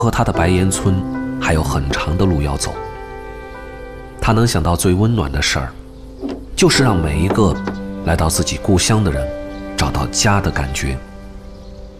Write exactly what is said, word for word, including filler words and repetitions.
和他的白岩村还有很长的路要走。他能想到最温暖的事儿，就是让每一个来到自己故乡的人找到家的感觉。